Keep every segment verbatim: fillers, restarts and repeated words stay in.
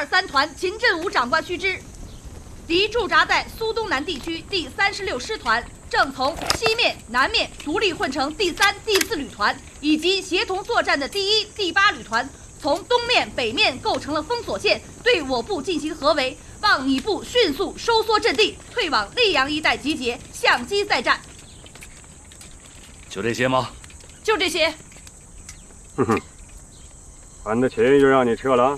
二三团秦振武长官须知，敌驻扎在苏东南地区第三十六师团正从西面、南面独立混成第三、第四旅团，以及协同作战的第一、第八旅团，从东面、北面构成了封锁线，对我部进行合围。望你部迅速收缩阵地，退往溧阳一带集结，相机再战。 就这些吗？ 就这些。 哼哼，韩德勤又让你撤了？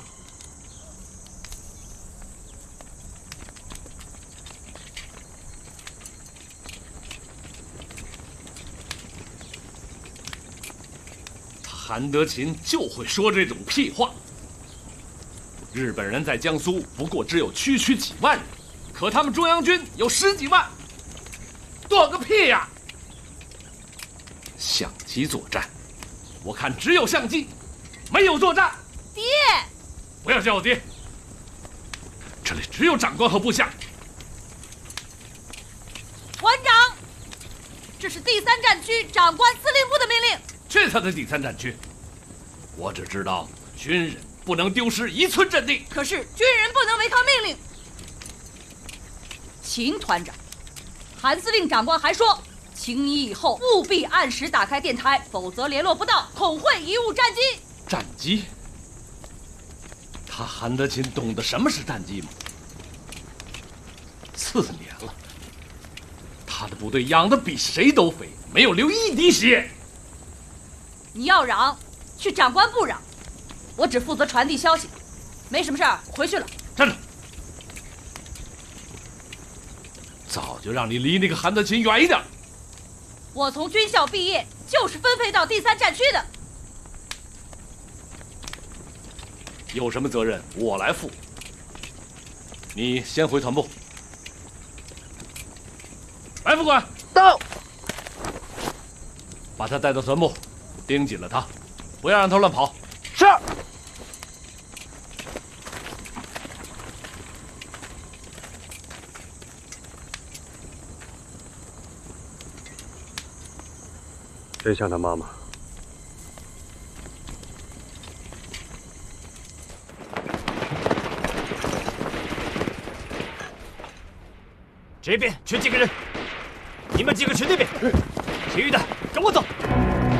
韩德勤就会说这种屁话。日本人在江苏不过只有区区几万人，可他们中央军有十几万，多个屁呀！相机作战，我看只有相机，没有作战。 爹， 不要叫我爹，这里只有长官和部下。 团长，这是第三战区长官司令部的命令。 去他的第三战区！我只知道军人不能丢失一寸阵地， 可是军人不能违抗命令。秦团长，韩司令长官还说，请你以后务必按时打开电台，否则联络不到，恐会贻误战机。 战机？他韩德勤懂得什么是战机吗？四年了，他的部队养得比谁都肥，没有流一滴血。 你要嚷，去长官部嚷。我只负责传递消息，没什么事儿，回去了。 站住！早就让你离那个韩德勤远一点。 我从军校毕业，就是分配到第三战区的。 有什么责任我来负。你先回团部。白副官到。 把他带到团部，盯紧了他，不要让他乱跑。 是。 真像他妈妈。 这边缺几个人，你们几个去那边，其余的跟我走。